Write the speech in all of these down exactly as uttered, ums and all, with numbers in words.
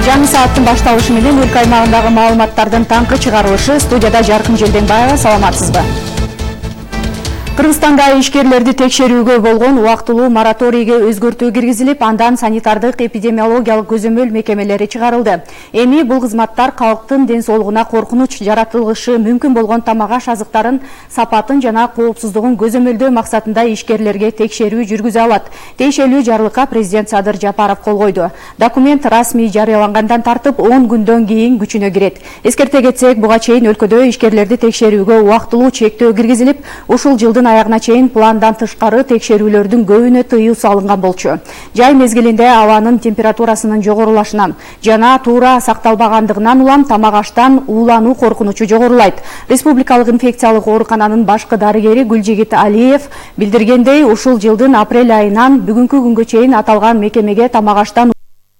Жаңы сааттын башталышы менен өлкө аймагындагы маалыматтардын таңкы чыгарылышы. Студияда Жаркын Желденбаева, саламатсызбы? Кыргызстанда ишкерлерди текшерүүгө болгон убактылуу мораторийге өзгөртүү киргизилип, андан санитардык эпидемиологиялык көзөмөл мекемелери чыгарылды. Эми бул кызматтар калктын ден соолугуна коркунуч жаратылышы мүмкүн болгон тамак-аш азыктарын сапатын жана коопсуздугун көзөмөлдөө максатында ишкерлерге текшерүү жүргүзө алат. Тиешелүү жарлыкка президент Садыр Жапаров кол койду. Документ расмий жарыялангандан тартып он күндөн кийин күчүнө кирет. Эскерте кетсек, буга чейин өлкөдө ишкерлерди текшерүүгө убактылуу чектөө киргизилип, ушул жылдын аягына чейин пландан тышкары текшерүүлөрдүн көбүнө тыюу салынган болчу. Жай мезгилинде абанын температурасынын жогорулашынан жана туура сакталбагандыгынан улам тамак-аштан уулануу коркунучу жогорулайт. Республикалык инфекциялык оорукананын башкы дарыгери Гүлжигит Алиев билдиргендей, ушул жылдын апрель айынан бүгүнкү күнгө чейин аталган мекемеге тамак-аштан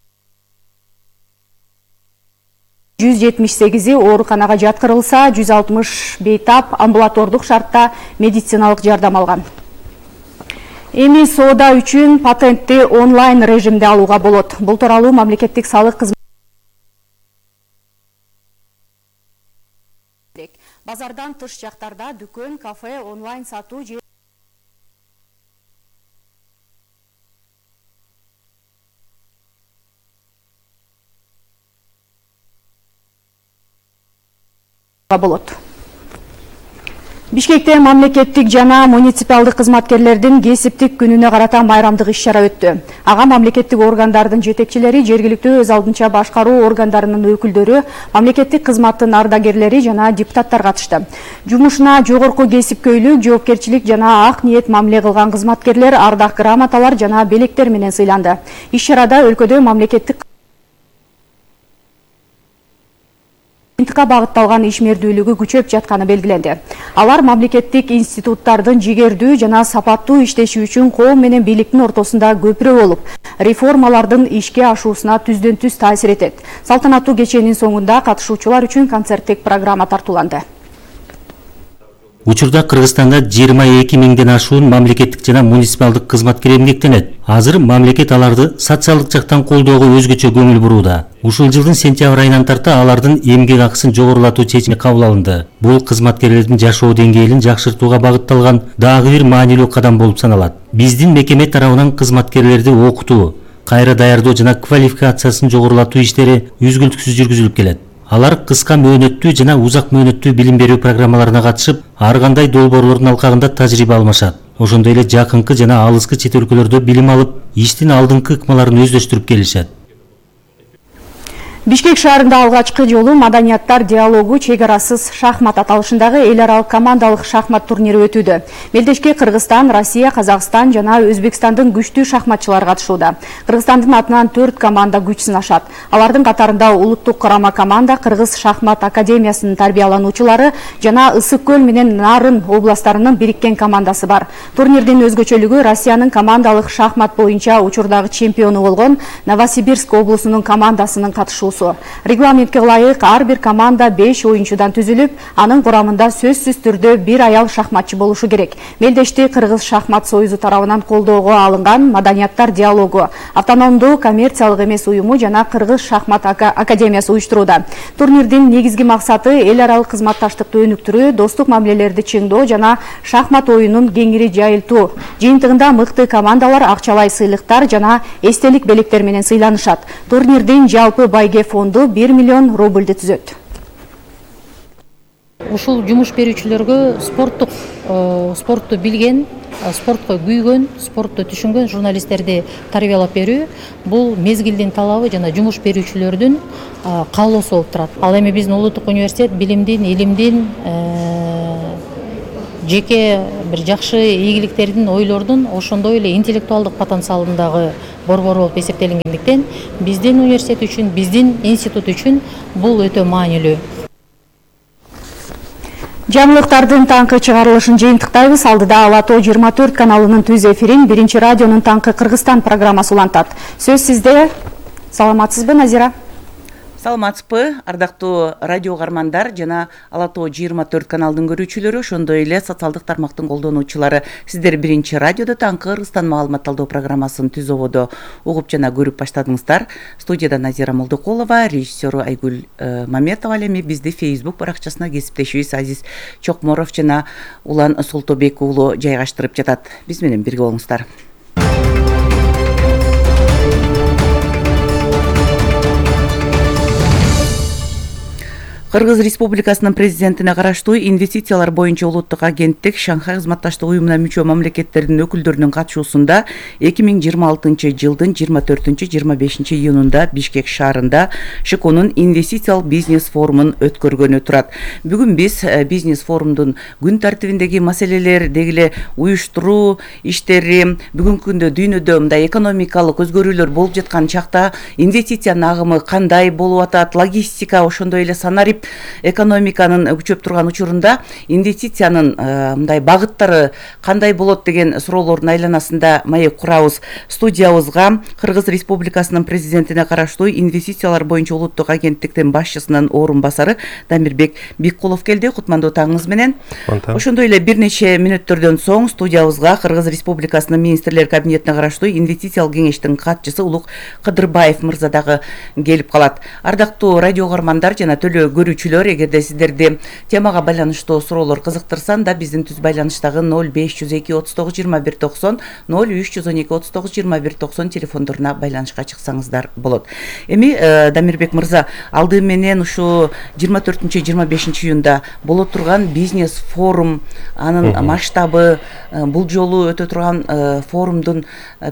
жүз жетимиш сегизи ооруканага жаткырылса, жүз алтымыш бейтап амбулатордук шартта медициналык жардам алган. Эми соода үчүн патентти онлайн режимде алууга болот. Бул тууралуу мамлекеттик салык кызматы базардан тыш жактарда дүкөн, кафе, онлайн сатуу же болот. Бишкекте мамлекеттик жана муниципалдык кызматкерлердин кесиптик күнүнө карата майрамдык иш-чара өттү. Ага мамлекеттик органдардын жетекчилери, жергиликтүү өз алдынча башкаруу органдарынын өкүлдөрү, мамлекеттик кызматтын ардагерлери жана депутаттар катышты. Жумушуна жогорку кесипкөйлүк, жоопкерчилик жана ак ниет мамиле кылган кызматкерлер ардак грамоталар жана белектер менен сыйланды. Иш-чарада өлкөдө мамлекеттик интика багытталган ишмердүүлүгү күчөп жатканы белгиленди. Алар мамлекеттик институттардын жигердүү жана сапаттуу иштеши үчүн коом менен бийликтин ортосунда көпүрө болуп, реформалардын ишке ашуусуна түздөн түз таасир этет. Салтанаттуу кеченин соңунда катышуучулар үчүн концерттик программа тартууланды. Учурда Кыргызстанда жыйырма эки миңден ашуун мамлекеттик жана муниципалдык кызматкер эмгектенет. Азыр мамлекет аларды социалдык жактан колдоого өзгөчө көңүл бурууда. Ушул жылдын сентябрь айынан тарта алардын эмгек акысын жогорулатуу чечими кабыл алынды. Бул кызматкерлердин жашоо деңгээлин жакшыртууга багытталган дагы бир маанилүү кадам болуп саналат. Биздин мекеме тарабынан кызматкерлерди окутуу, кайра даярдоо жана квалификациясын жогорулатуу иштери үзгүлтүксүз жүргүзүлүп келет. Алар кыска мөөнөттүү жана узак мөөнөттүү билим берүү программаларына катышып, ар кандай долбоорлордун алкагында тажрыйба алмашат. Ошондой эле жакынкы жана алыскы чет өлкөлөрдө билим алып, иштин алдыңкы ыкмаларын өздөштүрүп келишет. Бишкек шаарында алгачкы жолу маданияттар диалогу чегарасыз шахмат аталышындагы эл аралык командалык шахмат турнири өтүүдө. Мелдешке Кыргызстан, Россия, Казакстан жана Өзбекстандын күчтүү шахматчылары катышууда. Кыргызстандын атынан төрт команда күч сынашат. Алардын катарында улуттук курама команда, Кыргыз шахмат академиясынын тарбиялануучулары жана Ысык көл менен Нарын областарынын бириккен командасы бар. Турнирдин өзгөчөлүгү Россиянын командалык шахмат боюнча учурдагы чемпиону болгон Новосибирск облусунун командасынын катышуусу. Регламентке ылайык ар бир команда беш оюнчудан түзүлүп, анын курамында сөзсүз түрдө бир аял шахматчы болушу керек. Мелдешти Кыргыз шахмат союзу тарабынан колдоого алынган маданияттар диалогу автономдуу коммерциялык эмес уюму жана Кыргыз шахмат академиясы уюштурууда. Турнирдин негизги максаты эл аралык кызматташтыкты өнүктүрүү, достук мамилелерди чыңдоо жана шахмат оюнун кеңири жайылтуу. Жыйынтыгында мыкты командалар акчалай сыйлыктар жана эстелик белектер менен сыйланышат. Турнирдин жалпы байге фонду бир миллион рубльды түзөт. Ушул жумуш берүүчүлөргө спорттук спортту билген, спортко күйгөн, спортты түшүнгөн журналисттерди тарбиялап берүү бул мезгилдин талабы жана жумуш берүүчүлөрдүн каалоосу болуп турат. Ал эми биздин улуттук университет билимдин, илимдин, жеке бир жакшы ийгиликтердин, ойлордун, ошондой эле интеллектуалдык потенциалындагы борбор болуп эсептелингендиктен биздин университет үчүн, биздин институт үчүн бул өтө маанилүү. Жаңылыктардын таңкы чыгарылышын жыйынтыктайбыз. Алдыда Алато жыйырма төрт каналынын түз эфирин биринчи радионун таңкы Кыргызстан программасы улантат. Сөз сизде. Саламатсызбы, Назира? Саламатсызбы, ардактуу радио кармандар жана Ала Тоо жыйырма төрт каналдын көрүүчүлөрү, ошондой эле социалдык тармактын колдонуучулары. Сиздер биринчи радиодо таңкы Кыргызстан маалымат талдоо программасын түз ободо угуп жана көрүп баштадыңыздар. Студияда Назира Молдокулова, режиссеру Айгүл Маметова, эми бизди Facebook баракчасына кесиптешибиз Азиз Чокморов жана Улан Солтобек уулу жайгаштырып жатат. Биз менен бирге болуңуздар. Кыргыз Республикасынын президентине караштуу инвестициялар боюнча улуттук агенттик Шанхай кызматташтык уюмуна мүчө мамлекеттердин өкүлдөрүнүн катышуусунда эки миң жыйырма алтынчы жылдын жыйырма төртүнчү жыйырма бешинчи июнунда Бишкек шаарында ШКОнун инвестициялык бизнес форумун өткөргөнү турат. Бүгүн биз бизнес форумдун күн тартибиндеги маселелер, деги эле уюштуруу иштери, бүгүнкү күндө дүйнөдө мындай экономикалык өзгөрүүлөр болуп жаткан чакта инвестициянын агымы кандай болуп атат, логистика, ошондой эле санарип экономиканын күчөп турган учурунда инвестициянын мындай багыттары кандай болот деген суроолордун айланасында маек курабыз. Студиябызга Кыргыз Республикасынын президентине караштуу инвестициялар боюнча улуттук агенттиктин башчысынын орун басары Дамирбек Биккулов келди. Кутмандуу таңыңыз менен. Ошондой эле бир нече мүнөттөрдөн соң студиябызга Кыргыз Республикасынын министрлер кабинетине караштуу инвестициялык кеңештин катчысы Улук Кыдырбаев мырза дагы келип калат. Ардактуу радио кармандар жана төлөө көрүүчүлөр, эгерде сиздерди темага байланыштуу суроолор кызыктырса да биздин түз байланыштагы ноль беш жүз эки отуз тогуз жыйырма бир токсон, ноль үч жүз он эки отуз тогуз жыйырма бир токсон телефондоруна байланышка чыксаңыздар болот. Эми Дамирбек мырза, алды менен ушу жыйырма төртүнчү жыйырма бешинчи июнда боло турган бизнес форум, анын масштабы, бул жолу өтө турган форумдун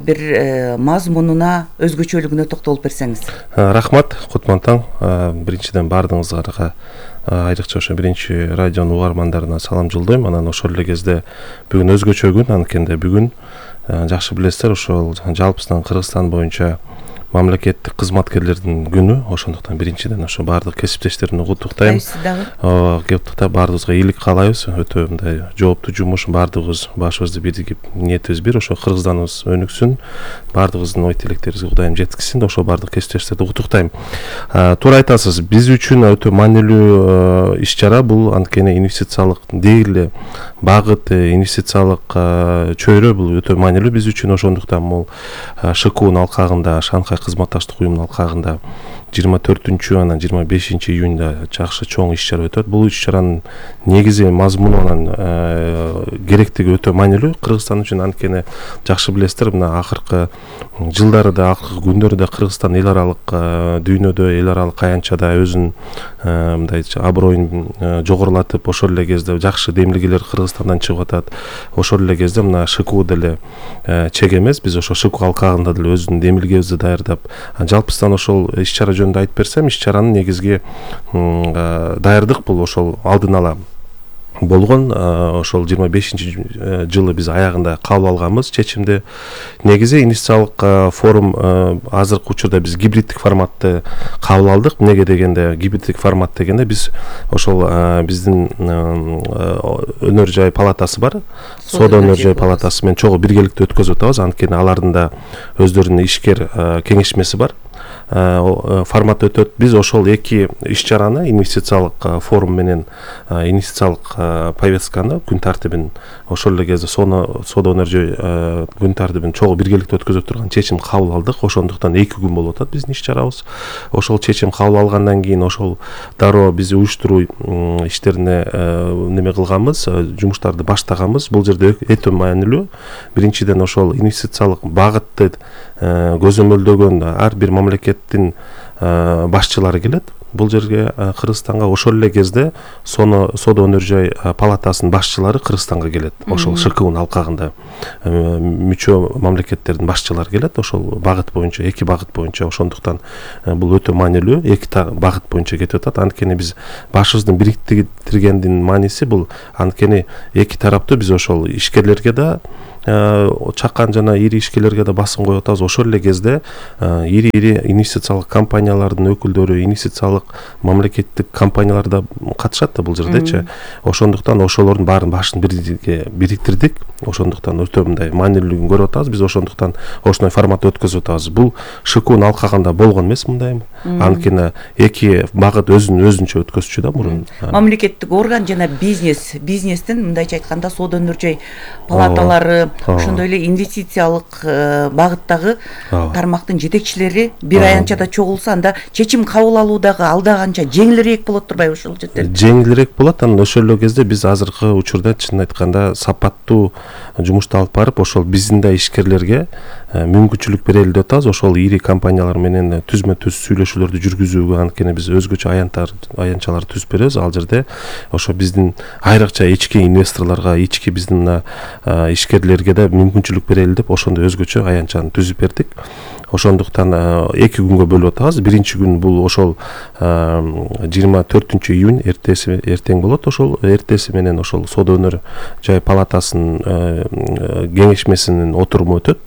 бир мазмунуна, өзгөчөлүгүнө токтолуп берсеңиз. Рахмат, Кутмантаң. Биринчиден бардыңыздарга айрыкча ошо биринчи радионун угармандарына салам жолдойм. Анан ошол эле кезде бүгүн өзгөчө күн, анткенде бүгүн жакшы билесиздер, ошол жалпысынан Кыргызстан боюнча мамлекеттик кызматкерлердин күнү. Ошондуктан биринчиден ошо баардык кесиптештеримди куттуктайм. Куттуктап баарыбызга ийгилик каалайбыз. Өтө мындай жооптуу жумуш, баардыгыбыз башыбызды биригип, ниетибиз бир, ошо Кыргызстаныбыз өнүксүн, баардыгыбыздын ой тилектерибизге Кудайым жеткизсин. Ошо баардык кесиптештерди куттуктайм. Туура айтасыз, биз үчүн өтө маанилүү иш чара бул, анткени инвестициялык деги багыт, инвестициялык чөйрө бул өтө маанилүү биз үчүн. Ошондуктан бул ШКОнун алкагында, Шанхай кызматташтык уюмунун алкагында жыйырма төртүнчү анан жыйырма бешинчи июнда жакшы чоң иш чара өтөт. Бул иш чаранын негизи мазмуну анан керектиги өтө маанилүү Кыргызстан үчүн, анткени жакшы билесиздер, мына акыркы жылдарда, акыркы күндөрдө Кыргызстан эл аралык дүйнөдө, эл аралык аянтчада өзүнүн мындай аброюн жогорулатып, ошол эле кезде жакшы демилгелер Кыргызстандан чыгып атат. Ошол эле кезде мына ШКО деле чек эмес, биз ошо ШКО алкагында деле өзүнүн демилгебизди даярдап, жалпысынан ошол иш чара жөнүндө айтып берсем, иш чаранын негизги даярдык бул ошол алдын ала болгон. Ошол жыйырма бешинчи жылы биз аягында кабыл алганбыз чечимди. Негизи инвестициялык форум азыркы учурда биз гибриддик форматты кабыл алдык. Эмнеге дегенде, гибриддик формат дегенде биз ошол биздин өнөр жай палатасы бар, соода өнөр жай палатасы менен чогуу биргеликте өткөзүп атабыз, анткени алардын да өздөрүнүн ишкер кеңешмеси бар. Формат өтөт. Биз ошол эки иш чараны, инвестициялык форум менен инвестициялык повестканы, күн тартибин, ошол эле кезде соода өнөр жай күн тартибин чогуу биргеликте өткөзүп турган чечим кабыл алдык. Ошондуктан эки күн болуп атат биздин иш чарабыз. Ошол чечим кабыл алгандан кийин ошол дароо биз уюштуруу иштерине неме кылганбыз, жумуштарды баштаганбыз. Бул жерде өтө маанилүү. Биринчиден ошол инвестициялык багытты көзөмөлдөгөн ар бир мамлекеттин башчылары келет. Бул жерге Кыргызстанга ошол эле кезде соода өнөр жай палатасынын башчылары Кыргызстанга келет. Ошол ШКОнун алкагында мүчө мамлекеттердин башчылары келет. Ошол багыт боюнча, эки багыт боюнча. Ошондуктан бул өтө маанилүү, эки багыт боюнча кетип атат. Анткени биз башыбыздын бириктиргендин мааниси бул, анткени эки тараптуу биз ошол ишкерлерге да, чакан жана ири ишкерлерге да басым коюп атабыз. Ошол эле кезде ири ири инвестициялык компаниялардын өкүлдөрү, инвестициялык мамлекеттик компаниялар да катышат да бул жердечи. Ошондуктан ошолордун баарын башын бирге бириктирдик. Ошондуктан өтө мындай маанилүүлүгүн көрүп атабыз. Биз ошондуктан ошондой формат өткөзүп атабыз. Бул ШКОнун алкагында болгон эмес, мындай Анткени эки багыт өзүн өзүнчө өткөзчү да мурун. Мамлекеттик орган жана бизнес, бизнестин мындайча айтканда соода өнөр жай палаталары, ошондой эле инвестициялык багыттагы тармактын жетекчилери бир аянтчада чогулса, анда чечим кабыл алуу дагы алда канча жеңилирээк болот турбайбы ошол жерде? Жеңилирээк болот. Анан ошол эле кезде биз азыркы учурда чын айтканда сапаттуу жумушту алып барып, ошол биздин да ишкерлерге мүмкүнчүлүк берели деп атабыз. Ошол ири компаниялар менен түзмө-түз сүйлөшүүлөрдү жүргүзүүгө, анткени биз өзгөчө аянттар аянтчалар түзүп беребиз. Ал жерде ошо биздин айрыкча ички инвесторлорго, ички биздин ишкерлерге да мүмкүнчүлүк берели деп ошондой өзгөчө аянтчаны түзүп бердик. Ошондуктан эки күнгө бөлүп атабыз. Биринчи күн бул ошол жыйырма төртүнчү июнь эртеси эртең болот. Ошол эртеси менен ошол соода өнөр жай палатасынын кеңешмесинин отуруму өтөт.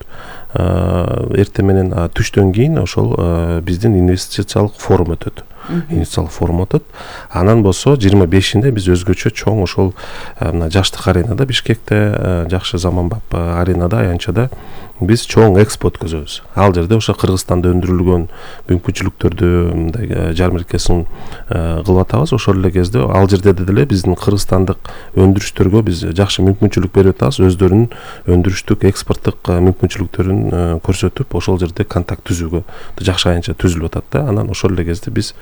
Эртең менен түштөн кийин ошол биздин инвестициялык форум өтөт. Инвестициялык форум өтөт. Анан болсо жыйырма бешинде биз өзгөчө чоң ошол мына Жаштык аренада, Бишкекте, жакшы заманбап аренада, аянтчада биз чоң экспо өткөзөбүз. Ал жерде ошо Кыргызстанда өндүрүлгөн мүмкүнчүлүктөрдү мындай жармаркасын кылып атабыз. Ошол эле кезде ал жерде деле биздин кыргызстандык өндүрүштөргө биз жакшы мүмкүнчүлүк берип атабыз. Өздөрүнүн өндүрүштүк, экспорттук мүмкүнчүлүктөрүн көрсөтүп, ошол жерде контакт түзүүгө жакшы аянтча түзүлүп атат да. Анан ошол эле кезде биз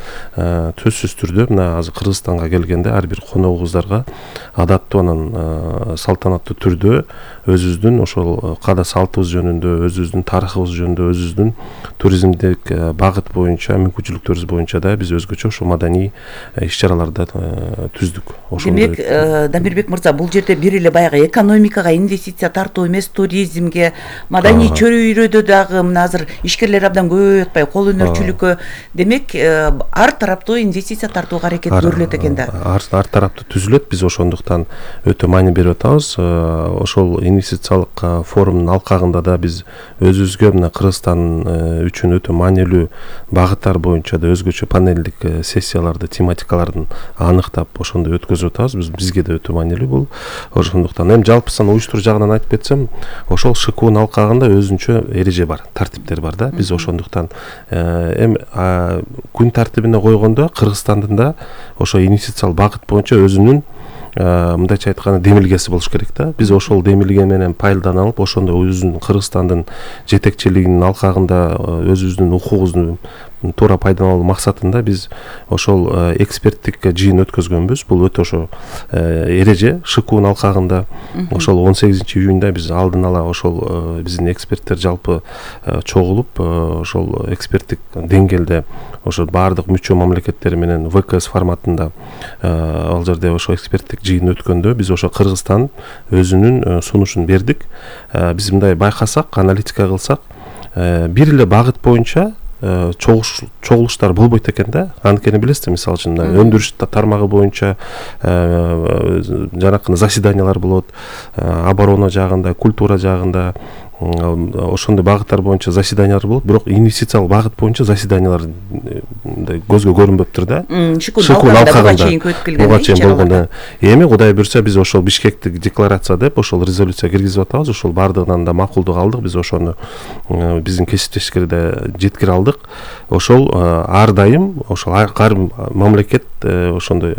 сөзсүз түрдө мына азыр Кыргызстанга келгенде ар бир коногубуздарга адаттуу анан салтанаттуу түрдө өзүбүздүн ошол када салтыбыз жөнүндө, өзүбүздүн тарыхыбыз жөнүндө, өзүбүздүн туризмдик багыт боюнча, мүмкүнчүлүктөрүбүз боюнча да биз өзгөчө ошо маданий иш-чараларды түздүк. Демек, Дамирбек мырза, бул жерде бир эле баягы экономикага инвестиция тартуу эмес, туризмге, маданий чөйрөдө дагы мына азыр ишкерлер абдан көп атпай, кол өнөрчүлүккө, демек, ар тараптуу инвестиция тартууга аракет көрүлөт экен да. Ар тараптуу түзүлөт. Биз ошондуктан өтө маани берип атабыз. Ошол инвестициялык форумдун алкагында да биз өзүбүзгө мына Кыргызстан үчүн өтө маанилүү багыттар боюнча да өзгөчө панелдик сессияларды, тематикалардын аныктап ошондой өткөзүп атабыз. Биз бизге да өтө маанилүү бул. Ошондуктан эми жалпысан уюштуруу жагынан айтып кетсем, ошол ШКУнун алкагында өзүнчө эреже бар, тартиптер бар да. Биз ошондуктан эми күн тартибине койгондо Кыргызстандын да ошо инвестициялык багыт боюнча өзүнүн мындайча айтканда демилгеси болуш керек да. Биз ошол демилге менен пайдаланып, ошондо өзүбүздүн Кыргызстандын жетекчилигинин алкагында өзүбүздүн укугубузду туура пайдалануу максатында биз ошол эксперттик жыйын өткөзгөнбүз. Бул өтө ошо эреже ШКУнун алкагында ошол он сегизинчи июнда биз алдын ала ошол биздин эксперттер жалпы чогулуп, ошол эксперттик деңгээлде ошо баардык мүчө мамлекеттер менен ВКС форматында ал жерде ошо эксперттик жыйын өткөндө биз ошо Кыргызстан өзүнүн сунушун бердик. Биз мындай байкасак, аналитика кылсак, бир эле багыт боюнча чогулуштар болбойт экен да. Анткени билесиз, мисалы үчүн өндүрүш тармагы боюнча жанакы заседаниялар болот, оборона жагында, культура жагында, ошондой багыттар боюнча заседаниялар болот, бирок инвестициялык багыт боюнча заседаниялар көзгө көрүнбөптүр да. ШКУнун алкагында буга чейин болгон. Эми Кудай буйрса биз ошол Бишкектик декларация деп ошол резолюция киргизип атабыз. Ошол баардыгынан да макулдук алдык. Биз ошону биздин кесиптештерге жеткире алдык. Ошол ар дайым ошол ар мамлекет ошондой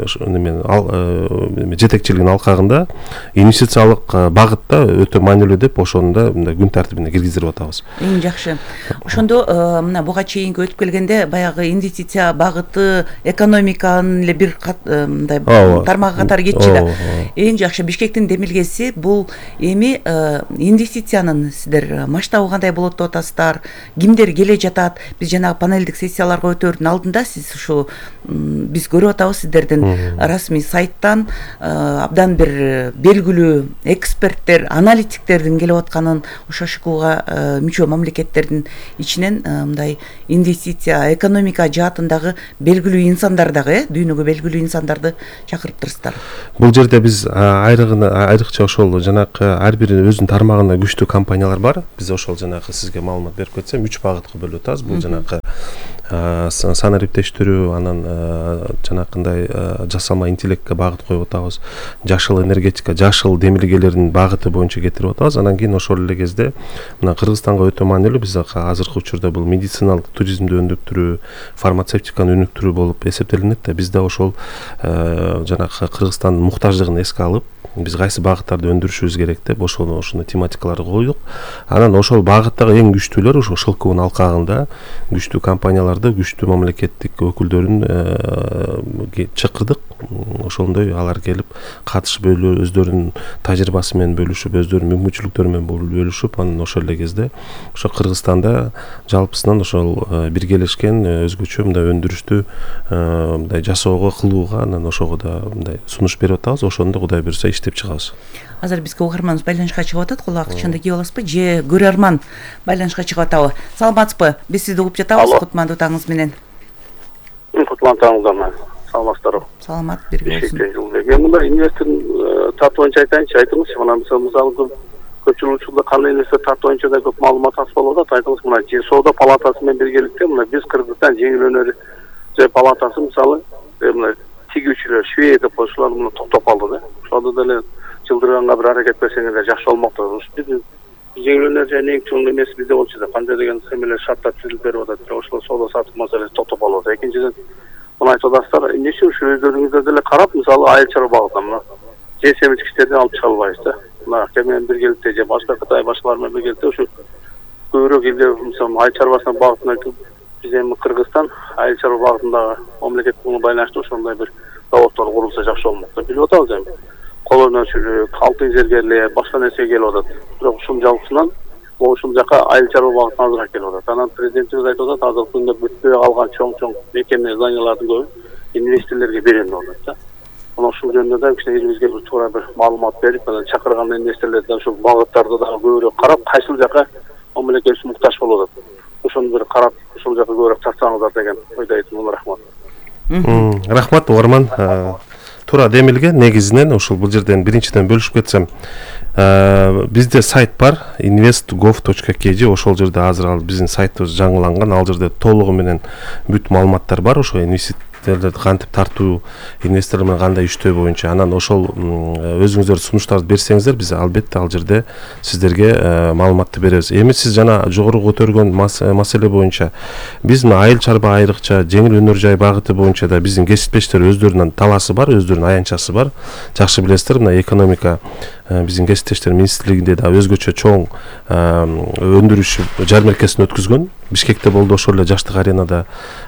немен жетекчилигинин алкагында инвестициялык багытта өтө маанилүү деп ошондо күн тартибине киргизип атабыз. Эң жакшы. Ошондо мына буга чейинки өтүп келгенде баягы инвестиция багыты экономиканын эле бир мындай тармагы катары кетчү да. Эң жакшы Бишкектин демилгеси бул эми инвестициянын сиздер масштабы кандай болот деп атасыздар, кимдер келе жатат? Биз жанагы панелдик сессияларга өтөрдүн алдында сиз ушу биз көрүп атабыз сиздердин расмий сайттан абдан бир белгилүү эксперттер, аналитиктердин келип атканын, ошо ШКУга мүчө мамлекеттердин ичинен мындай инвестиция, экономика жаатындагы белгилүү инсандар дагы, дүйнөгө белгилүү инсандарды чакырыптырсыздар. Бул жерде биз айрыгына айрыкча ошол жанакы ар бир өзүнүн тармагында күчтүү компаниялар бар. Биз ошол жанакы сизге маалымат берип кетсем, үч багытка бөлүп атабыз. Бул жанакы санариптештирүү, анан жанакындай жасалма интеллектке багыт коюп атабыз. Жашыл энергетика, жашыл демилгелердин багыты боюнча кетирип атабыз. Анан кийин ошол эле кезде мына Кыргызстанга өтө маанилүү, биз азыркы учурда бул медициналык туризмди өнүктүрүү, фармацевтиканы өнүктүрүү болуп эсептелинет да, бизде ошол жанагы Кыргызстандын муктаждыгын эске алып, биз кайсы багыттарды өндүрүшүбүз керек деп ошону ошону тематикаларды койдук. Анан ошол багыттагы эң күчтүүлөр ошо Шылкуун алкагында күчтүү компанияларды, күчтүү мамлекеттик өкүлдөрүн чакырдык. Ошондой алар келип катышып, өздөрүнүн тажрыйбасы менен бөлүшүп, өздөрүнүн мүмкүнчүлүктөрү менен бөлүшүп, анан ошол эле кезде ошо Кыргызстанда жалпысынан ошол биргелешкен өзгөчө мындай өндүрүштү мындай жасоого, кылууга, анан ошого да мындай сунуш берип атабыз. Ошондо Кудай буйрса иштеп чыгабыз. Азыр бизге угарманыбыз байланышка чыгып атат, кулак ачканда кие аласызбы же көрөрман байланышка чыгып атабы? Саламатсызбы? Биз сизди угуп жатабыз кутмандуу таңыңыз менен. Кутмандуу таңыңыздар. Саламатсыздарбы? Саламат, бирге болсун. Мен мына инвестордун тартуу боюнча айтайынчы, айтыңызчы, мына мисалы көпчүлүк учурда кандай инвестор тартуу боюнча да көп маалымат алып болуп атат. Айтыңыз, мына Жер соода палатасы менен биргеликте мына биз Кыргызстан жеңил өнөр жай палатасы мисалы мына тигүүчүлөр, швей деп коюшулар муну токтоп калды да. Ошондо деле жылдырганга бир аракет берсеңиздер жакшы болмокту. Биздин жеңил өнөр жай эң чоң эмеси бизде болчу да. Кандай деген эмелер шарттар түзүлүп берип атат. Ошол соода сатык маселеси токтоп калып атат. Экинчиден мына айтып атасыздар, эмнеси ушу өздөрүңүздөр деле карап, мисалы айыл чарба багытына мына же семичкичтерди алып чыга албайбыз да. Мына кемен биргеликте же башка Кытай башкалар менен биргеликте ушу көбүрөөк элдер мисалы айыл чарбасына багытына биз эми Кыргызстан айыл чарба багытындагы мамлекет менен байланыштуу ошондой бир заводдор курулса жакшы болмок деп билип атабыз эми. Кол өнөрчүлүк, алтын зергерлик, башка нерсе келип атат. Бирок ушунун жалпысынан ошол жака айыл чарба багытына азыраак келип атат. Анан президентибиз айтып атат, азыркы күндө бүтпөй калган чоң-чоң мекеме зданиялардын көбү инвесторлорго берилип атат да. Мына ушул жөнүндө да кичине элибизге бир туура бир маалымат берип, анан чакырган инвесторлордон ушул багыттарды дагы көбүрөөк карап, кайсыл жака мамлекет муктаж болуп атат. Ошону бир карап, ушул жака көбүрөөк тартсаңыздар деген ойдо айтым. Рахмат. Рахмат, Угарман. Туура демилген, негизинен ушул бул жерден биринчиден бөлүшүп кетсем, бизде сайт бар инвест гов точка кей, ошол жерде азыр ал биздин сайтыбыз жаңыланган, ал жерде толугу менен бүт маалыматтар бар, ошо инвестицияларды кантип тартуу, инвесторлор менен кандай иштөө боюнча. Анан ошол өзүңүздөр сунуштарды берсеңиздер, биз албетте ал жерде сиздерге маалыматты беребиз. Эми сиз жана жогору көтөргөн маселе боюнча биз мына айыл чарба айрыкча жеңил өнөр жай багыты боюнча да биздин кесиптештер өздөрүнүн таласы бар, өздөрүнүн аянтчасы бар. Жакшы билесиздер, мына экономика биздин кесиптештер министрлигинде да өзгөчө чоң өндүрүш жармеркесин өткүзгөн. Бишкекте болду, ошол эле жаштык аренада.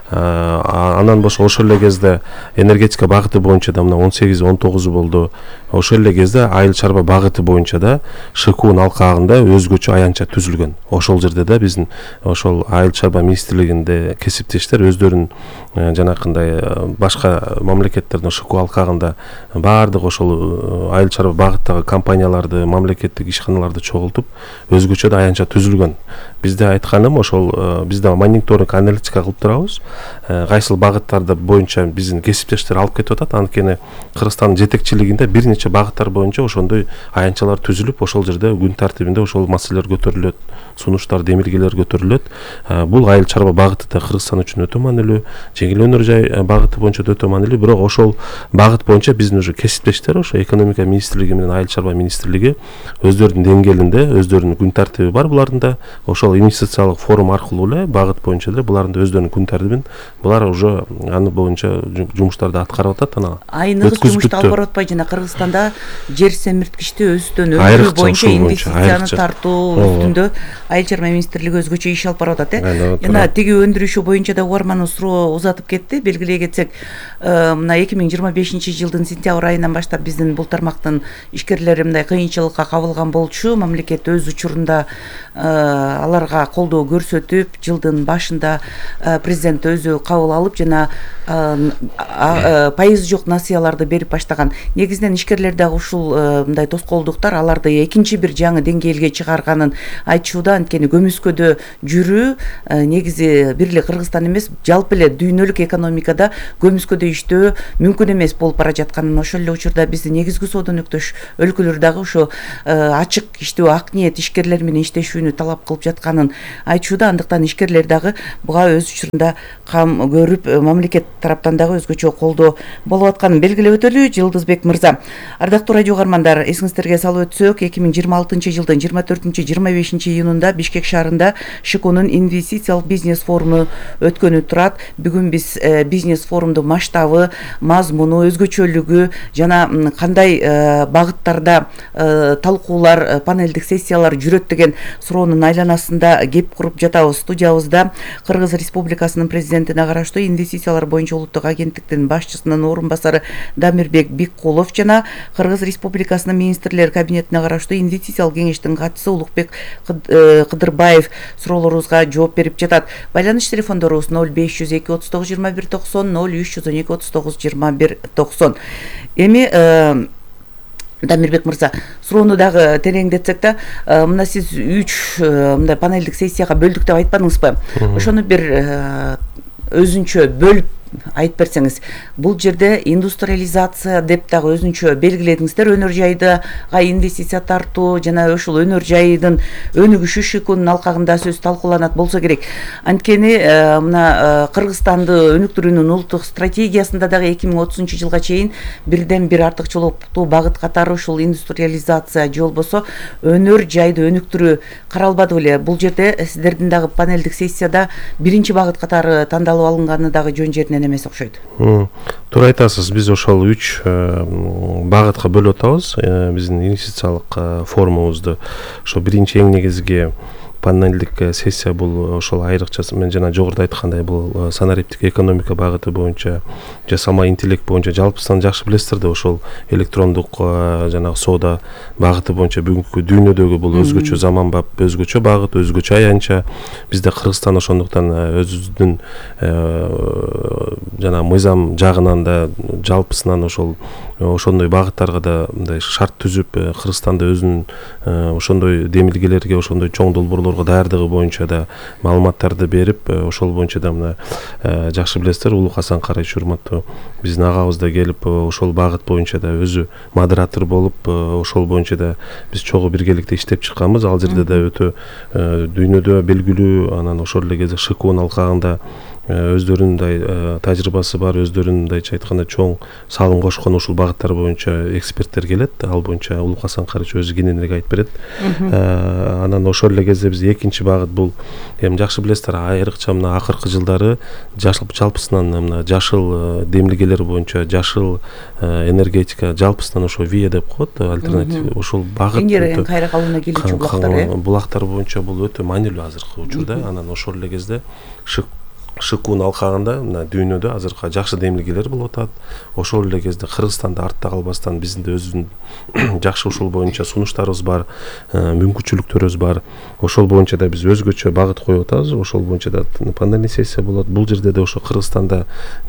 Анан башка ошол эле кезде энергетика багыты боюнча да мына он сегиз он тогузу болду. Ошол эле кезде айыл чарба багыты боюнча да Шылкуун алкагында өзгөчө аянтча түзүлгөн. Ошол жерде да биздин ошол айыл чарба министрлигинде кесиптештер өздөрүнүн жанакындай башка мамлекеттердин Шылкуун алкагында баардык ошол айыл чарба багыттагы компанияларды, мамлекеттик ишканаларды чогултуп өзгөчө да аянтча түзүлгөн. Бизде айтканым ошол бизде мониторинг аналитика кылып турабыз. Кайсыл багыттарды боюнча биздин кесиптештер алып кетип атат. Анткени Кыргызстандын жетекчилигинде бир нече багыттар боюнча ошондой аянтчалар түзүлүп, ошол жерде күн тартибинде ошол маселелер көтөрүлөт, сунуштар, демилгелер көтөрүлөт. Бул айыл чарба багыты да Кыргызстан үчүн өтө маанилүү, жеңил өнөр жай багыты боюнча да өтө маанилүү. Бирок ошол багыт боюнча биздин уже кесиптештер, ошо экономика министрлиги менен айыл чарба министрлиги өздөрүнүн деңгээлинде, өздөрүнүн күн тартиби бар булардын да. Ошол инвестициялык форум аркылуу эле багыт боюнча эле булардын да өздөрүнүн күн тартибин булар уже аны боюнча жумуштарды аткарып атат. Анан айныгыз жумушту алып барып атпайбы? Жана Кыргызстанда жер семирткичти өстөн өндүрүү боюнча инвестицияны тартуу үстүндө айыл чарба министрлиги өзгөчө иш алып барып атат. Э жана тиги өндүрүшү боюнча да угарман суроо узатып кетти. Белгилей кетсек, мына эки миң жыйырма бешинчи жылдын сентябрь айынан баштап биздин бул тармактын ишкерлери мындай кыйынчылыкка кабылган болчу. Мамлекет өз учурунда аларга колдоо көрсөтүп, жылдын башында президент өзү кабыл алып жана пайызы жок насыяларды берип баштаган. Негизинен ишкерлер дагы ушул мындай тоскоолдуктар аларды экинчи бир жаңы деңгээлге чыгарганын айтышууда. Анткени көмүскөдө жүрүү негизи бир эле Кыргызстан эмес, жалпы эле дүйнөлүк экономикада көмүскөдө иштөө мүмкүн эмес болуп бара жатканын, ошол эле учурда биздин негизги соодонөктөш өлкөлөр дагы ошо ачык иштөө, ак ниет ишкерлер менен иштешүүнү талап кылып жатканын айтышууда. Андыктан ишкерлер дагы буга өз учурунда кам көрүп, мамлекет тараптан дагы өзгөчө колдоо болуп атканын белгилеп өтөлү. Жылдызбек мырза, ардактуу радио угармандар, эсиңиздерге салып өтсөк, эки миң жыйырма алтынчы жылдын жыйырма төртүнчү жыйырма бешинчи июнунда Бишкек шаарында ШКОнун инвестициялык бизнес форуму өткөнү турат. Бүгүн биз бизнес форумдун масштабы, мазмуну, өзгөчөлүгү жана кандай багыттарда талкуулар, панелдик сессиялар жүрөт деген суроонун айланасында кеп куруп жатабыз. Студиябызда Кыргыз Республикасынын президентине караштуу инвестициялар боюнча улуттук агенттиктин башчысынын орун басары Дамирбек Биккулов жана Кыргыз Республикасынын министрлер кабинетине караштуу инвестициялык кеңештин катчысы Улукбек Кыдырбаев суроолорубузга жооп берип жатат. Байланыш телефондорубуз ноль беш жүз эки отуз тогуз жыйырма бир токсон, ноль үч жүз он эки отуз тогуз жыйырма бир токсон. Эми Дамирбек мырза, суроону дагы тереңдетсек да, мына сиз үч мындай панелдик сессияга бөлдүк деп айтпадыңызбы? Ошону бир өзүнчө бөлүп айтып берсеңиз. Бул жерде индустриализация деп дагы өзүнчө белгиледиңиздер, өнөр жайга инвестиция тартуу жана ушул өнөр жайдын өнүгүшү ШКОнун алкагында сөз талкууланат болсо керек. Анткени мына Кыргызстанды өнүктүрүүнүн улуттук стратегиясында дагы эки миң отузунчу жылга чейин бирден бир артыкчылыктуу багыт катары ушул индустриализация же болбосо өнөр жайды өнүктүрүү каралбады беле. Бул жерде сиздердин дагы панелдик сессияда биринчи багыт катары тандалып алынганы дагы жөн жеринен эмес окшойт. Туура айтасыз. Биз ошол үч багытка бөлүп атабыз. Биздин инвестициялык форумубузду. Ошо биринчи эң негизги панелдик сессия бул ошол айрыкча мен жана жогоруда айткандай бул санариптик экономика багыты боюнча, жасалма интеллект боюнча жалпысынан жакшы билесиздер да, ошол электрондук жана соода багыты боюнча бүгүнкү дүйнөдөгү бул өзгөчө заманбап, өзгөчө багыт, өзгөчө аянтча. Бизде Кыргызстан ошондуктан өзүбүздүн жана мыйзам жагынан да жалпысынан ошол ошондой багыттарга да мындай шарт түзүп, Кыргызстанда өзүнүн ошондой демилгелерге, ошондой чоң долбоорлорго даярдыгы боюнча да маалыматтарды берип, ошол боюнча да мына жакшы билесиздер, Улук Асан Карайчы урматтуу биздин агабыз да келип, ошол багыт боюнча да өзү модератор болуп, ошол боюнча да биз чогуу биргеликте иштеп чыкканбыз. Ал жерде да өтө дүйнөдө белгилүү, анан ошол эле кезде ШКОнун алкагында өздөрүнүн мындай тажрыйбасы бар, өздөрүнүн мындайча айтканда чоң салым кошкон ушул багыттар боюнча эксперттер келет. Ал боюнча Улук Асан Карайчы өзү кененирээк айтып берет. Анан ошол эле кезде биз экинчи багыт бул эми жакшы билесиздер, айрыкча мына акыркы жылдары жалпысынан мына жашыл демилгелер боюнча, жашыл энергетика жалпысынан ошо виа деп коет, альтернатив ошол багыт эң кайра калууна келүүчү булактар, булактар боюнча бул өтө маанилүү азыркы учурда. Анан ошол эле кезде ШКОнун алкагында мына дүйнөдө азыркы жакшы демилгелер болуп атат. Ошол эле кезде Кыргызстанда артта калбастан биздин да өзүбүздүн жакшы ушул боюнча сунуштарыбыз бар, мүмкүнчүлүктөрүбүз бар. Ошол боюнча да биз өзгөчө багыт коюп атабыз. Ошол боюнча да панельный сессия болот. Бул жерде да ошо Кыргызстанда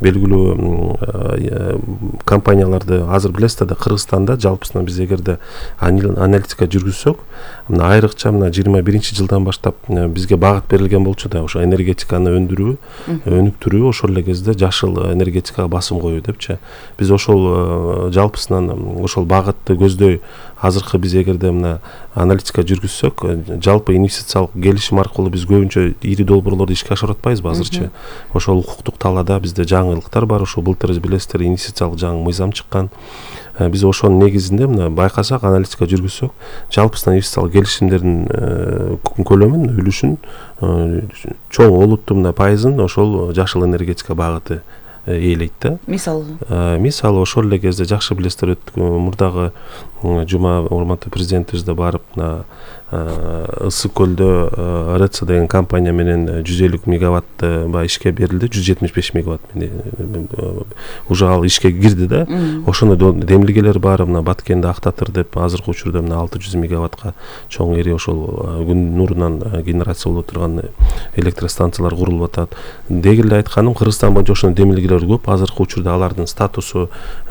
белгилүү компанияларды азыр билесиздер да, Кыргызстанда жалпысынан биз эгерде аналитика жүргүзсөк, мына айрыкча мына жыйырма биринчи жылдан баштап бизге багыт берилген болчу да, ошо энергетиканы өндүрүү, өнүктүрүү, ошол эле кезде жашыл энергетикага басым коюу депчи. Биз ошол жалпысынан ошол багытты көздөй азыркы биз эгерде мына аналитика жүргүзсөк, жалпы инвестициялык келишим аркылуу биз көбүнчө ири долбоорлорду ишке ашырып атпайбызбы азырчы? Ошол укуктук талаада бизде жаңылыктар бар. Ошо былтыр билесиздер, инвестициялык жаңы мыйзам чыккан. Биз ошонун негизинде мына байкасак, аналитика жүргүзсөк, жалпысынан инвестициялык келишимдердин көлөмүн, үлүшүн чоң олуттуу мына пайызын ошол жашыл энергетика багыты ээлейт да. Мисалы мисалы ошол эле кезде жакшы билесиздер, мурдагы жума урматтуу президентибиз да барып мына ысык көлдө РЦ деген компания менен жүз элүү мегаватт баягы ишке берилди, жүз жетимиш беш мегаватт уже ал ишке кирди да. Ошондо демилгелер бар, мына Баткенде Актатыр деп азыркы учурда мына алты жүз мегаваттка чоң эри ошол күн нурунан генерация болуп турган электростанциялар курулуп атат. Деги эле айтканым, Кыргызстан боюнча ошондой демилгелер көп. Азыркы учурда алардын статусу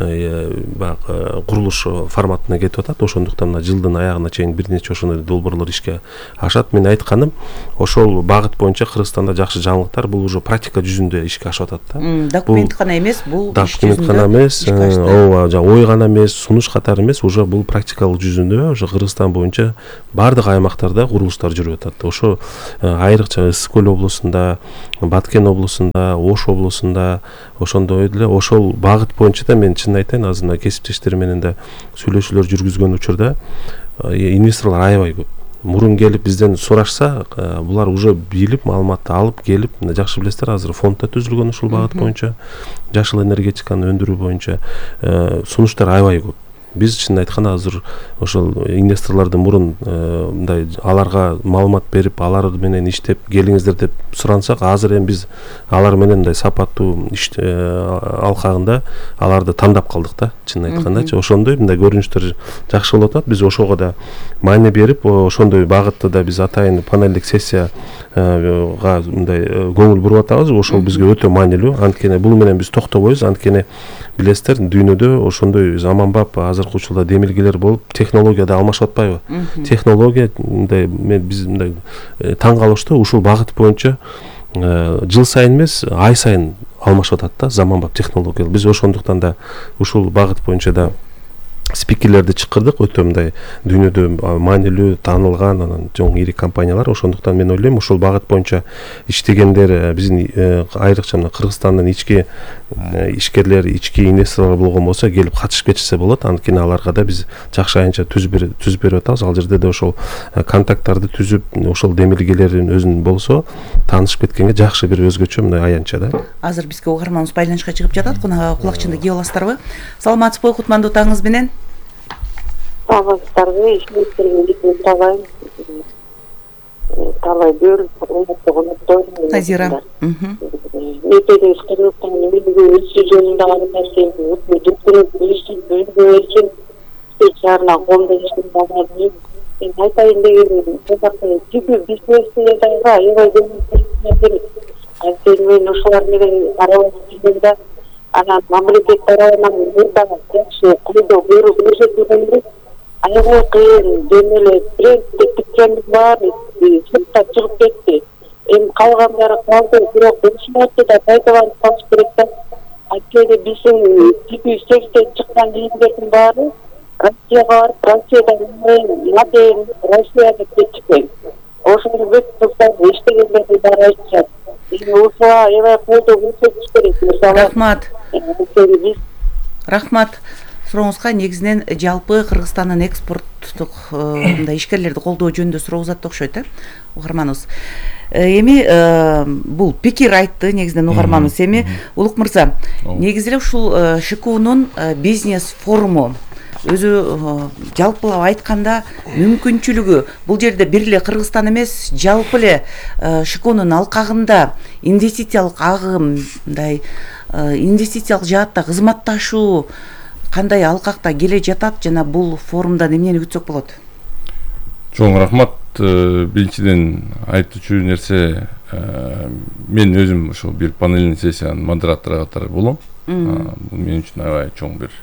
баягы курулуш форматына кетип атат. Ошондуктан мына жылдын аягына чейин бир нече ошондой долбоорлор ишке ашат. Мен айтканым, ошол багыт боюнча Кыргызстанда жакшы жаңылыктар, бул уже практика жүзүндө ишке ашып атат да. Документ гана эмес, бул иш жүзүндө. Документ гана эмес, ооба, жана ой гана эмес, сунуш катары эмес, уже бул практикалык жүзүндө уже Кыргызстан боюнча бардык аймактарда курулуштар жүрүп атат. Ошо айрыкча Ысык көл облусунда, Баткен облусунда, Ош облусунда, ошондой эле ошол багыт боюнча да мен чын айтайын, азыр мына кесиптештер менен да сүйлөшүүлөр жүргүзгөн учурда инвесторлор аябай көп. Мурун келип бизден сурашса, булар уже билип, маалыматты алып келип, жакшы билесиздер, азыр фонд да түзүлгөн ушул багыт боюнча, жашыл энергетиканы өндүрүү боюнча сунуштар аябай көп. Биз чын айтканда азыр ошол инвесторлорду мурун мындай аларга маалымат берип, алар менен иштеп келиңиздер деп сурансак, азыр эми биз алар менен мындай сапаттуу иш алкагында аларды тандап калдык да, чын айткандачы. Ошондой мындай көрүнүштөр жакшы болуп атат. Биз ошого да маани берип, ошондой багытты да биз атайын панелдик сессияга мындай көңүл буруп атабыз. Ошол бизге өтө маанилүү. Анткени бул менен биз токтобойбуз. Анткени билесиздер, дүйнөдө ошондой заманбап азыркы учурда демилгелер болуп, технология да алмашып атпайбы? Технология мындай мен биз мындай таң калыштуу, ушул багыт боюнча жыл сайын эмес, ай сайын алмашып атат да заманбап технология. Биз ошондуктан да ушул багыт боюнча да спикерлерди чакырдык, өтө мындай дүйнөдө маанилүү, таанылган, анан чоң ири компаниялар. Ошондуктан мен ойлойм, ушул багыт боюнча иштегендер, биздин айрыкча мына Кыргызстандын ички ишкерлер, ички инвесторлор болгон болсо, келип катышып кетишсе болот. Анткени аларга да биз жакшы аянтча түзүп түзүп берип атабыз. Ал жерде да ошол контакттарды түзүп, ошол демилгелердин өзүн болсо таанышып кеткенге жакшы бир өзгөчө мындай аянтча да. Азыр бизге угарманыбыз байланышка чыгып жатат. Кунага кулакчынды кийип аласыздарбы? Саламатсызбы, кутмандуу таңыңыз менен? Саламатсыздарбы, ишмектерге талай талай бөлүп умуттугун Назира. Мектепте Кыргызстан милдиги өсүү жөнүндө ар нерсени өтө дүркүрөп билишип өчүн чарына колдонуштун баарын мен айтайын дегеним, типи бизнесте дагы аябай көп. Мен ошолар менен аралашып жүргөндө анан мамлекет тарабынан мурда жакшы колдоо берүү көрсөтүлгөндө аябай кыйын демеле брендти тиккенбиз бар, сыртта чыгып кетти. Эми калгандары калды, бирок ушунча да пайдаланып калыш керек да. Анткени биздин типи сексен чыккан кийимдердин баары Россияга барып, Россиядан модern Россияга кетишкен. Ошону бүт кыздар иштегендердин баары айтышат. Эми ушуга аябай колдоо көрсөтүш керек. Рахмат. Рахмат. Сурооңузга негизинен жалпы Кыргызстандын экспорттук мындай ишкерлерди колдоо жөнүндө суроо узатты окшойт, э? Угарманыбыз. Эми бул пикир айтты негизинен угарманыбыз. Эми Улук мырза, негизи эле ушул ШКУнун бизнес форуму өзү жалпылап айтканда мүмкүнчүлүгү бул жерде бир эле Кыргызстан эмес, жалпы эле ШКУнун алкагында инвестициялык агым, мындай инвестициялык жаатта кызматташуу кандай алкакта келе жатат жана бул форумдан эмнени күтсөк болот? Чоң рахмат. Биринчиден айтуучу нерсе, мен өзүм ошол бир панельный сессиянын модератору катары болом. Бул мен үчүн аябай чоң бир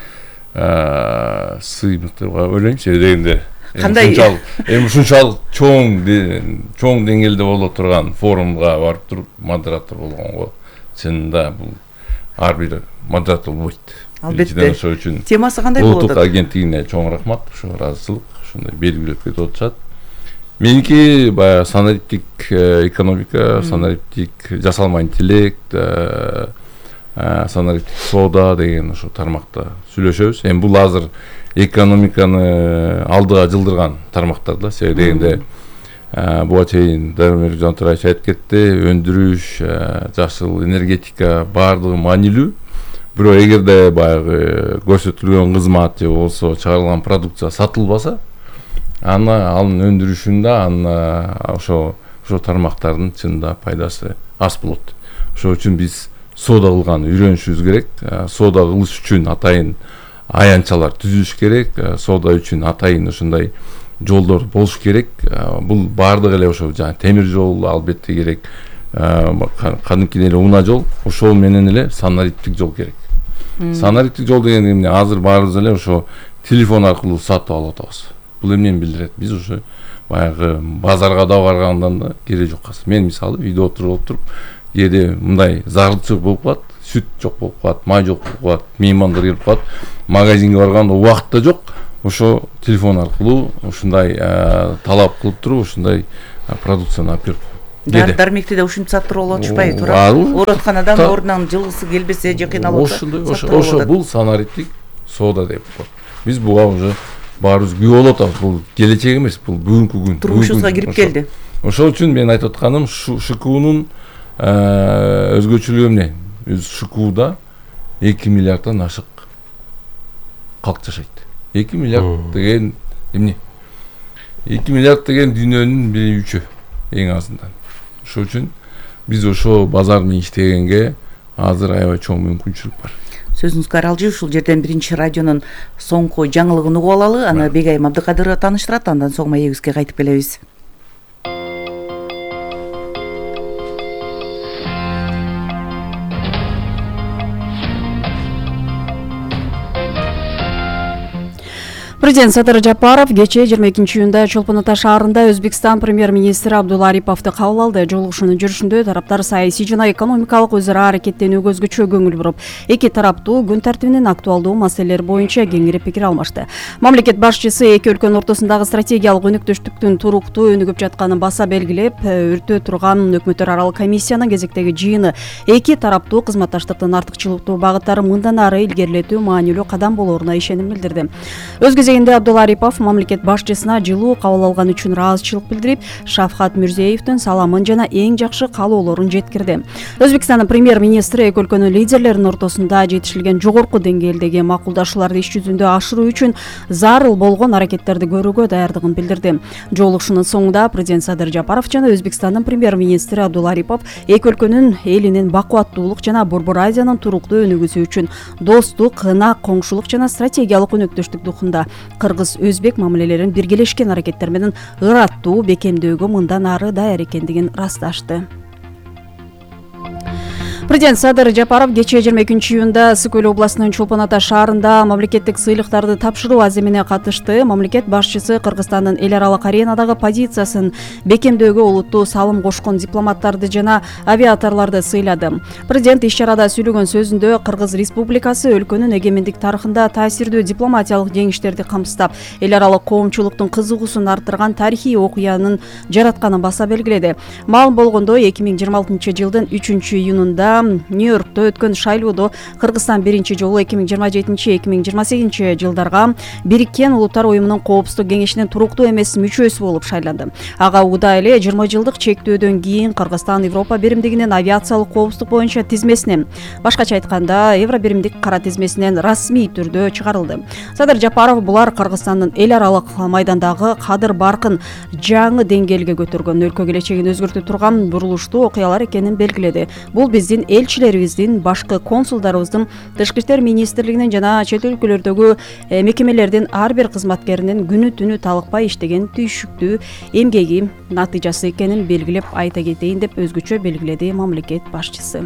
сыймык деп ойлойм. Себеби дегенде кандай эми ушунчалык чоң чоң деңгээлде боло турган форумга барып туруп модератор болгонго чынында бул ар бир модератор болбойт. Албетте. Ошол үчүн темасы кандай болот? Улуттук агенттигине чоң рахмат, ошо ыраазычылык, ушундай белгилеп кетип атышат. Меники баягы санариптик экономика, санариптик жасалма интеллект, санариптик соода деген ошо тармакта сүйлөшөбүз. Эми бул азыр экономиканы алдыга жылдырган тармактар да. Себеби дегенде буга чейин Дамир Жантурайч айтып кетти, өндүрүш, жашыл энергетика баардыгы маанилүү. Бирок эгерде баягы көрсөтүлгөн кызмат же болсо чыгарылган продукция сатылбаса, аны анын өндүрүшүндө аны ошо ошо тармактардын чынында пайдасы аз болот. Ошол үчүн биз соода кылганы үйрөнүшүбүз керек. Соода кылыш үчүн атайын аянтчалар түзүлүш керек. Соода үчүн атайын ошондой жолдор болуш керек. Бул баардык эле ошо жана темир жол албетте керек. Кадимки эле унаа жол, ошол менен эле санариптик жол керек. Санариптик жол деген эмне? Азыр баарыбыз эле ошо телефон аркылуу сатып алып атабыз. Бул эмнени билдирет? Биз ошо баягы базарга да баргандан да кереги жок азыр. Мен мисалы үйдө отуруп туруп, кээде мындай зарылчылык болуп калат, сүт жок болуп калат, май жок болуп калат, меймандар келип калат, магазинге барганда убакыт да жок. Ошо телефон аркылуу ушундай талап кылып туруп, ушундай продукцияны алып келип Дары дармекти да ушинтип саттырып алып атышпайбы, туура? Ооратканадан ордунан жылгысы келбесе же кыйналып атса. Ошондой, ошо бул санариптик соода деп коет. Биз буга уже баарыбыз күбө болуп атабыз. Бул келечек эмес, бул бүгүнкү күн. Турмушубузга кирип келди. Ошол үчүн мен айтып атканым, ШКУнун өзгөчөлүгү эмне? ШКУда эки миллиарддан ашык калк жашайт. эки миллиард деген эмне? эки миллиард деген дүйнөнүн бир үчү эң азынан. Ошол үчүн биз ошо базар менен иштегенге азыр аябай чоң мүмкүнчүлүк бар. Сөзүңүзгө аралжы, ушул жерден биринчи радионун соңку жаңылыгын угуп алалы. Аны Бегайым Абдыкадырова тааныштырат, андан соң маегибизге кайтып келебиз. Президент Садыр Жапаров кечээ жыйырма экинчи июнда Чолпон Ата шаарында Өзбекстан премьер-министри Абдулла Ариповду кабыл алды. Жолугушуунун жүрүшүндө тараптар саясий жана экономикалык өз ара аракеттенүүгө өзгөчө көңүл буруп, эки тараптуу күн тартибинин актуалдуу маселелери боюнча кеңири пикир алмашты. Мамлекет башчысы эки өлкөнүн ортосундагы стратегиялык өнөктөштүктүн туруктуу өнүгүп жатканын баса белгилеп, өртөө турган өкмөттөр аралык комиссиянын кезектеги жыйыны эки тараптуу кызматташтыктын артыкчылыктуу багыттары мындан ары илгерилетүү маанилүү кадам болоруна ишеним билдирди. Өз кезегинде Абдулла Арипов мамлекет башчысына жылуу кабыл алган үчүн ыраазычылык билдирип, Шавкат Мирзиеевдин саламын жана эң жакшы каалоолорун жеткирди. Өзбекстандын премьер-министри эки өлкөнүн лидерлеринин ортосунда жетишилген жогорку деңгээлдеги макулдашууларды иш жүзүндө ашыруу үчүн зарыл болгон аракеттерди көрүүгө даярдыгын билдирди. Жолугушуунун соңунда президент Садыр Жапаров жана Өзбекстандын премьер-министри Абдулла Арипов эки өлкөнүн элинин бакубаттуулук жана Борбор Азиянын туруктуу өнүгүүсү үчүн достук, ынак, коңшулук жана стратегиялык өнөктөштүк духунда кыргыз-өзбек мамилелерин биргелешкен аракеттер менен ыраттуу бекемдөөгө мындан ары даяр экендигин ырасташты. Президент Садыр Жапаров кечээ жыйырма экинчи июнда Ысык Көл областынын Чолпон Ата шаарында мамлекеттик сыйлыктарды тапшыруу аземине катышты. Мамлекет башчысы Кыргызстандын эл аралык аренадагы позициясын бекемдөөгө олуттуу салым кошкон дипломаттарды жана авиаторлорду сыйлады. Президент иш-чарада сүйлөгөн сөзүндө Кыргыз Республикасы өлкөнүн эгемендик тарыхында таасирдүү дипломатиялык жеңиштерди камсыздап, эл аралык коомчулуктун кызыгуусун арттырган тарыхый окуянын жаратканын баса белгиледи. Маалым болгондой, эки миң жыйырма алтынчы жылдын үчүнчү июнунда Нью-Йоркто өткөн шайлоодо Кыргызстан биринчи жолу эки миң жыйырма жетинчи эки миң жыйырма сегизинчи жылдарга Бириккен Улуттар уюмунун коопсуздук кеңешинин туруктуу эмес мүчөсү болуп шайланды. Ага ууда эле жыйырма жылдык чектөөдөн кийин Кыргызстан Европа биримдигинин авиациялык коопсуздук боюнча тизмесине, башкача айтканда Евро биримдик кара тизмесинен расмий түрдө чыгарылды. Садыр Жапаров булар Кыргызстандын эл аралык майдандагы кадыр баркын жаңы деңгээлге көтөргөн, өлкө келечегин өзгөртө турган бурулуштуу окуялар экенин белгиледи. Бул биздин элчилерибиздин, башкы консулдарыбыздын, Тышкы иштер министрлигинин жана чет өлкөлөрдөгү мекемелердин ар бир кызматкеринин күнү түнү талыкпай иштеген түйшүктүү эмгеги натыйжасы экенин белгилеп айта кетейин деп өзгөчө белгиледи мамлекет башчысы.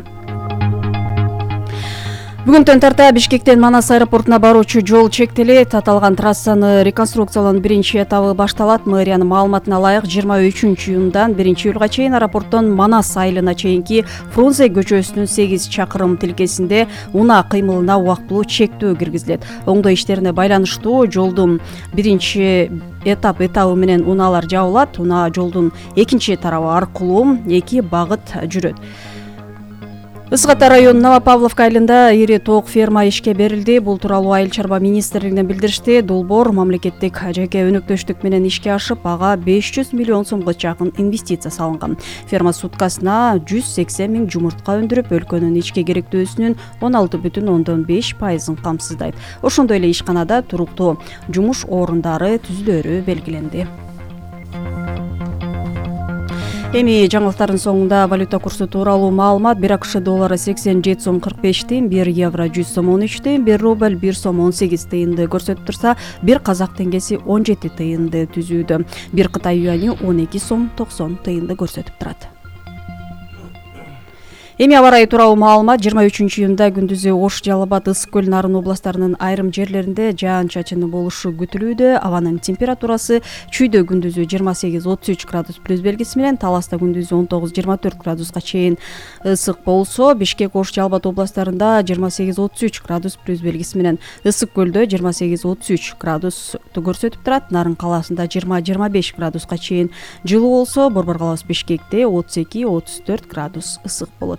Бүгүн тарта Бишкектен Манас аэропортуна баруучу жол чектелет. Аталган трассаны реконструкциялоонун биринчи этабы башталат. Мэриянын маалыматына ылайык жыйырма үчүнчү июндан биринчи июлга чейин аэропорттон Манас айылына чейинки Фрунзе көчөсүнүн сегиз чакырым тилкесинде унаа кыймылына убактылуу чектөө киргизилет. Оңдоо иштерине байланыштуу жолдун биринчи этап этабы менен унаалар жабылат. Унаа жолдун экинчи тарабы аркылуу эки багыт жүрөт. Ысык Ата районунун Новопавловка айылында ири тоок ферма ишке берилди. Бул тууралуу Айыл чарба министрлигинен билдиришти. Долбоор мамлекеттик жеке өнөктөштүк менен ишке ашып, ага беш жүз миллион сомго жакын инвестиция салынган. Ферма суткасына жүз сексен миң жумуртка өндүрүп, өлкөнүн ички керектөөсүнүн он алты бүтүн ондон беш пайызын камсыздайт. Ошондой эле ишканада туруктуу жумуш орундары түзүлөрү белгиленди. Эми жаңылыктардын соңунда валюта курсу тууралуу маалымат. бир АКШ доллары сексен жети сом кырк беш тыйын, бир евро жүз сом он үч тыйын, бир рубль бир сом он сегиз тыйынды көрсөтүп турса, бир казак теңгеси он жети тыйынды түзүүдө. Бир Кытай юани он эки сом токсон тыйынды көрсөтүп турат. Эми аба ырайы тууралуу маалымат. жыйырма үчүнчү июнда күндүзү Ош, Жалал Абад, Ысык көл, Нарын областарынын айрым жерлеринде жаан-чачын болушу күтүлүүдө. Абанын температурасы чүйдө күндүзү жыйырма сегиз отуз үч градус плюс белгиси менен, Таласта күндүзү он тогуз жыйырма төрт градуска чейин ысык болсо, Бишкек, Ош, Жалал Абад областарында жыйырма сегиз отуз үч градус плюс белгиси менен, Ысык көлдө жыйырма сегиз отуз үч градусту көрсөтүп турат. Нарын калаасында жыйырма жыйырма беш градуска чейин жылуу болсо, Борбор калабыз Бишкекте отуз эки отуз төрт градус ысык болот.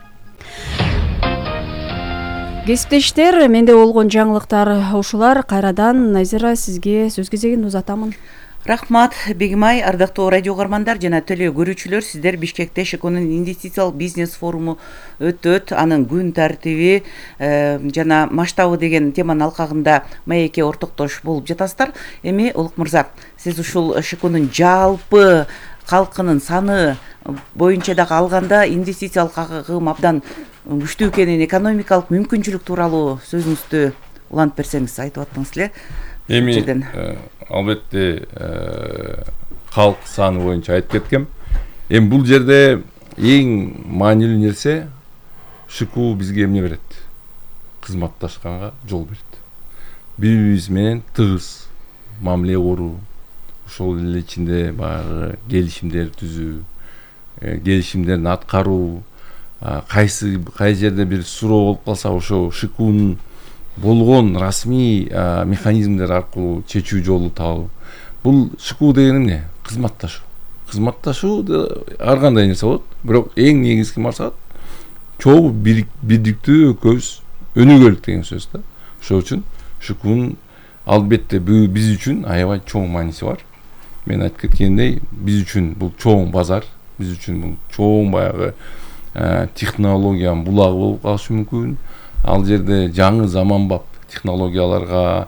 Кесиптештер, менде болгон жаңылыктар ушулар. Кайрадан Назира, сизге сөз кезегин узатамын. Рахмат, Бегимай. Ардактуу радио угармандар жана теле көрүүчүлөр, сиздер Бишкекте Шеконун инвестициялык бизнес форуму өтөт. Анын күн тартиби жана масштабы деген теманын алкагында маекке ортоктош болуп жатасыздар. Эми Улук мырза, сиз ушул Шеконун жалпы калкынын саны боюнча дагы алганда инвестициялык агым абдан күчтүү экенин, экономикалык мүмкүнчүлүк тууралуу сөзүңүздү улантып берсеңиз, айтып аттыңыз эле. Эми албетте калк саны боюнча айтып кеткем. Эми бул жерде эң маанилүү нерсе ШКУ бизге эмне берет? Кызматташканга жол берет. Бири-бирибиз менен тыгыз мамиле куруу, ошол эле ичинде баягы келишимдер түзүү, келишимдерди аткаруу, кайсы кай жерде бир суроо болуп калса, ошо ШКУнун болгон расмий механизмдер аркылуу чечүү жолу табуу. Бул ШКУ деген эмне? Кызматташуу. Кызматташуу ар кандай нерсе болот, бирок эң негизги максат чогуу бирдиктүү экөөбүз өнүгөлүк деген сөз да. Ошол үчүн ШКУнун албетте биз үчүн аябай чоң мааниси бар. Мен айтып кеткендей, биз үчүн бул чоң базар, биз үчүн бул чоң баягы технологиянын булагы болуп калышы мүмкүн. Ал жерде жаңы заманбап технологияларга,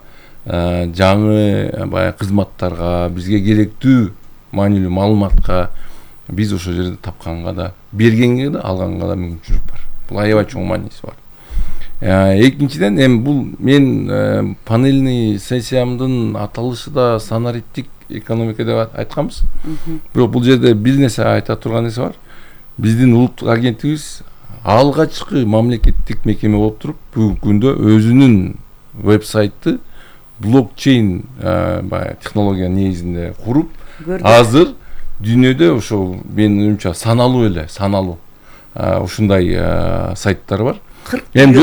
жаңы баягы кызматтарга, бизге керектүү маанилүү маалыматка биз ошол жерде тапканга да, бергенге да, алганга да мүмкүнчүлүк бар. Бул аябай чоң мааниси бар. Экинчиден, эми бул мен панельный сессиямдын аталышы да санариттик экономика деп айтканбыз. Бирок бул жерде бир нерсе айта турган нерсе бар. Биздин улуттук агенттигибиз алгачкы мамлекеттик мекеме болуп туруп, бүгүнкү күндө өзүнүн вебсайтты блокчейн технология негизинде куруп, азыр дүйнөдө ошол менин оюмча саналуу эле, саналуу ушундай сайттар бар. Эми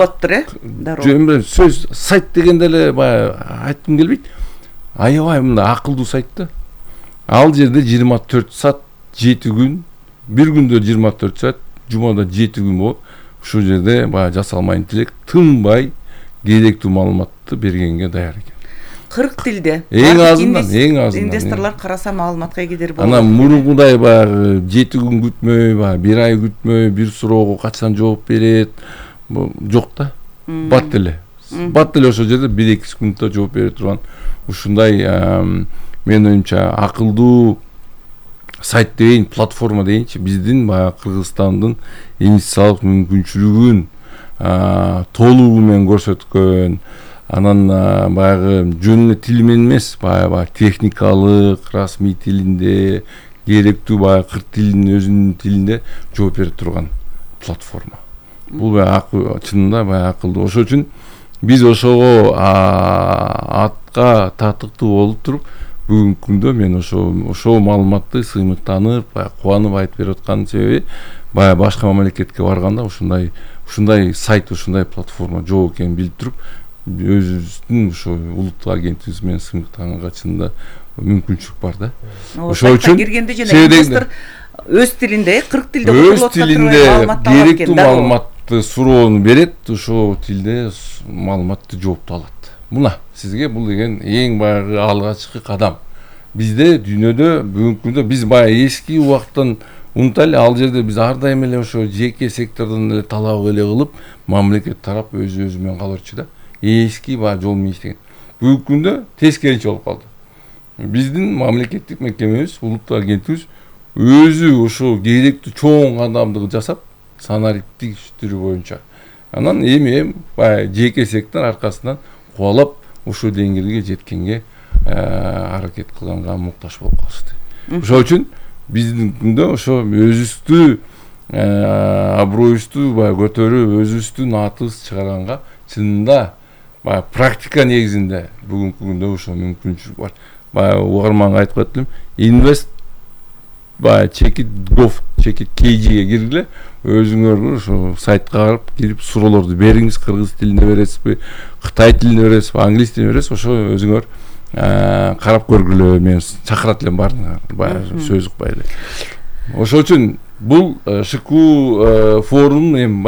жөнүнө сөз сайт дегенде эле баягы айткым келбейт. Аябай мындай акылдуу сайт да. Ал жерде жыйырма төрт саат жети күн, бир күндө жыйырма төрт саат, жумада жети күн болуп, ушул жерде баягы жасалма интеллект тынбай керектүү маалыматты бергенге даяр экен. кырк тилде. Эң азынан, эң азынан. Инвесторлор караса маалыматка эгедер болот. Анан мурункудай баягы жети күн күтмөй, баягы бир ай күтмөй, бир суроого качан жооп берет, жок да. Бат эле. Бат эле ошол жерде бир эки секундда жооп бере турган ушундай мен оюмча акылдуу сайт дейин, платформа дейинчи, биздин баягы Кыргызстандын инвестициялык мүмкүнчүлүгүн толугу менен көрсөткөн. Анан баягы жөн эле тил менен эмес, баягы техникалык, расмий тилинде, керектүү баягы кырк тилдин өзүнүн тилинде жооп бере турган платформа. Бул баягы чынында баягы акылдуу. Ошол үчүн биз ошого атка татыктуу болуп туруп, бүгүнкү күндө мен ошо ошол маалыматты сыймыктанып, баягы кубанып айтып берип аткан себеби, баягы башка мамлекетке барганда ушундай ушундай сайт, ушундай платформа жок экенин билип туруп, өзүбүздүн ошо улуттук агенттигибиз менен сыймыктаганга чынында мүмкүнчүлүк бар да. Ошол үчүн киргенде жана инвестор өз тилинде кырк тилде өз тилинде керектүү маалыматты суроону берет, ошол тилде маалыматты жоопту алат. Мына сизге бул деген эң баягы алгачкы кадам. Бизде дүйнөдө бүгүнкү күндө биз баягы эски убакыттан унутайлы, ал жерде биз ар дайым эле ошо жеке сектордон эле талап эле кылып, мамлекет тарап өз өзү менен калырчу да. Эски баягы жол менен иштеген. Бүгүнкү күндө тескеринчи болуп калды. Биздин мамлекеттик мекемебиз, улуттук агенттигибиз өзү ошо керектүү чоң кадамды жасап, санариптик иштери боюнча. Анан эми эми баягы жеке сектор аркасынан кубалап ошол деңгээлге жеткенге аракет кылганга муктаж болуп калышты. Ошол үчүн биздин күндө ошо өзүбүздү аброюбузду баягы көтөрүп, өзүбүздүн атыбызды чыгарганга чынында баягы практика негизинде бүгүнкү күндө ошо мүмкүнчүлүк бар. Баягы угарманга айтып кеттим, инвест баягы чекит gov, чекит kg'ге киргиле, өзүңөр ошо сайтка барып кирип суроолорду бериңиз, кыргыз тилинде бересизби, кытай тилинде бересизби, англис тилинде бересизби, ошо өзүңөр карап көргүлө, мен чакырат элем баарыңар, баягы сөз укпай эле. Ошол үчүн бул ШКУ форум эми